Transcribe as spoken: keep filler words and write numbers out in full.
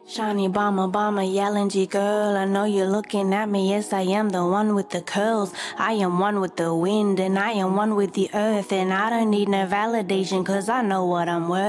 Shiny bomber, bomber, yelling G girl. I know you're looking at me, yes I am the one with the curls. I am one with the wind and I am one with the earth. And I don't need no validation cause I know what I'm worth.